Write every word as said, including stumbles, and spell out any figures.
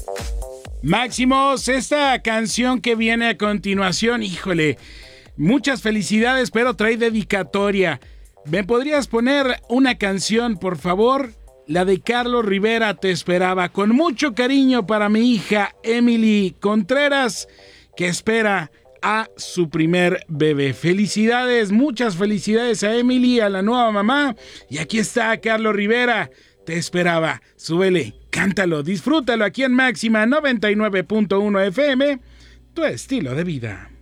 Máximos, esta canción que viene a continuación, híjole, muchas felicidades, pero trae dedicatoria. ¿Me podrías poner una canción, por favor? La de Carlos Rivera, Te esperaba, con mucho cariño para mi hija Emily Contreras, que espera a su primer bebé. Felicidades, muchas felicidades a Emily, a la nueva mamá. Y aquí está Carlos Rivera, Te esperaba. Súbele, cántalo, disfrútalo aquí en Máxima noventa y nueve punto uno F M, tu estilo de vida.